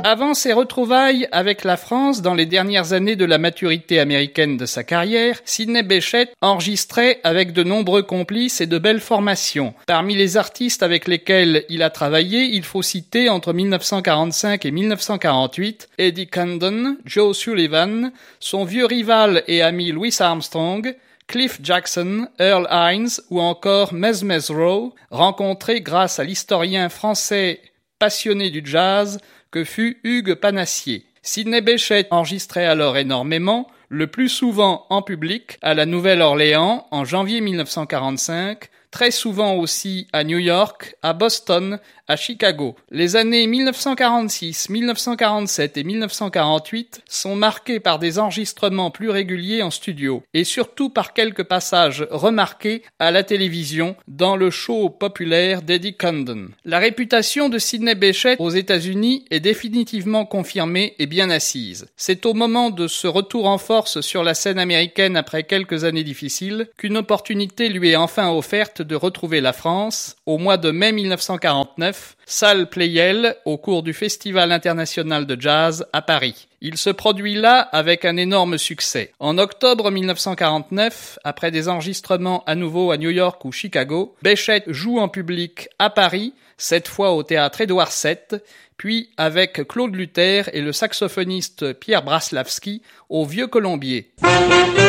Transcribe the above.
Avant ses retrouvailles avec la France dans les dernières années de la maturité américaine de sa carrière, Sidney Bechet enregistrait avec de nombreux complices et de belles formations. Parmi les artistes avec lesquels il a travaillé, il faut citer entre 1945 et 1948 Eddie Condon, Joe Sullivan, son vieux rival et ami Louis Armstrong, Cliff Jackson, Earl Hines ou encore Mez Rowe, rencontrés grâce à l'historien français passionné du jazz que fut Hugues Panassier. Sidney Bechet enregistrait alors énormément, le plus souvent en public, à la Nouvelle-Orléans en janvier 1945, très souvent aussi à New York, à Boston, à Chicago. Les années 1946, 1947 et 1948 sont marquées par des enregistrements plus réguliers en studio et surtout par quelques passages remarqués à la télévision dans le show populaire d'Eddie Condon. La réputation de Sidney Bechet aux États-Unis est définitivement confirmée et bien assise. C'est au moment de ce retour en force sur la scène américaine après quelques années difficiles qu'une opportunité lui est enfin offerte de retrouver la France au mois de mai 1949, salle Pleyel, au cours du Festival international de jazz à Paris. Il se produit là avec un énorme succès. En octobre 1949, après des enregistrements à nouveau à New York ou Chicago, Bechet joue en public à Paris, cette fois au théâtre Édouard VII, puis avec Claude Luther et le saxophoniste Pierre Braslavski au Vieux Colombier.